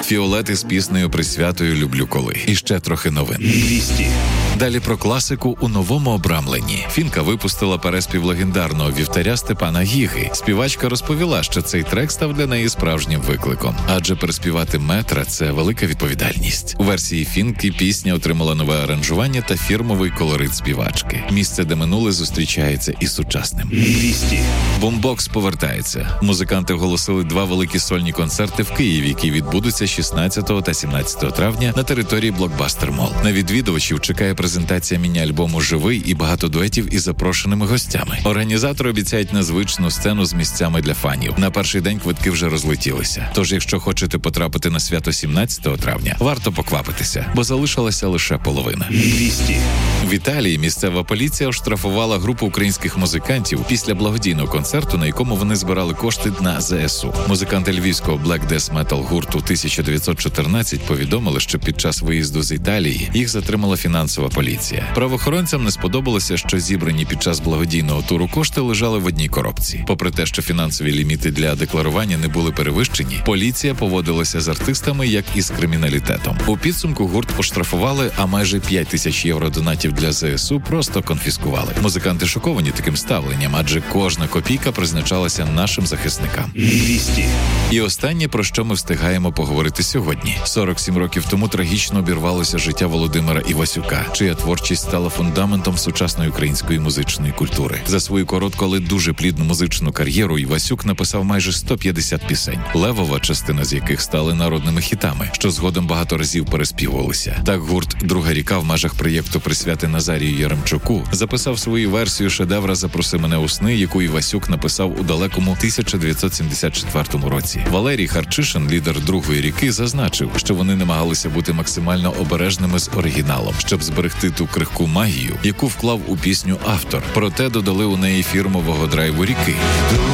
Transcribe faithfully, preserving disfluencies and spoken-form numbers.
Фіолети з піснею присвятою «Люблю коли». І ще трохи новин. Вісті. Далі про класику у новому обрамленні. Фінка випустила переспів легендарного вівтаря Степана Гіги. Співачка розповіла, що цей трек став для неї справжнім викликом. Адже переспівати метра – це велика відповідальність. У версії Фінки пісня отримала нове аранжування та фірмовий колорит співачки. Місце, де минуле зустрічається із сучасним. Вісті. Бумбокс повертається. Музиканти оголосили два великі сольні концерти в Києві, які відбудуться шістнадцятого та сімнадцятого травня на території Блокбастер Молл. На відвідувачів чекає презентація міні-альбому «Живий» і багато дуетів із запрошеними гостями. Організатори обіцяють незвичну сцену з місцями для фанів. На перший день квитки вже розлетілися. Тож, якщо хочете потрапити на свято сімнадцятого травня, варто поквапитися, бо залишилася лише половина. Вісті. В Італії місцева поліція оштрафувала групу українських музикантів після благодійного концерту, на якому вони збирали кошти на зе ес у. Музиканти львівського Black Death Metal гурту тисяча дев'ятсот чотирнадцять повідомили, що під час виїзду з Італії їх затримала фінансова поліція. Правоохоронцям не сподобалося, що зібрані під час благодійного туру кошти лежали в одній коробці. Попри те, що фінансові ліміти для декларування не були перевищені, поліція поводилася з артистами як із криміналітетом. У підсумку гурт оштрафували, а майже п'ять тисяч євро донатів для зе ес у просто конфіскували. Музиканти шоковані таким ставленням, адже кожна копійка призначалася нашим захисникам. Вісті. І останнє, про що ми встигаємо поговорити сьогодні. сорок сім років тому трагічно обірвалося життя Володимира Івасюка, чия творчість стала фундаментом сучасної української музичної культури. За свою коротку, але дуже плідну музичну кар'єру Івасюк написав майже сто п'ятдесят пісень, левова частина з яких стали народними хітами, що згодом багато разів переспівувалися. Так гурт «Друга ріка» в межах проєкту «Присвяти Назарію Яремчуку» записав свою версію шедевра «Запроси мене у сни», яку Івасюк написав у далекому тисяча дев'ятсот сімдесят четвертому році. Валерій Харчишин, лідер «Другої ріки», зазначив, що вони намагалися бути максимально обережними з оригіналом, щоб зберегти ту крихку магію, яку вклав у пісню автор. Проте додали у неї фірмового драйву ріки.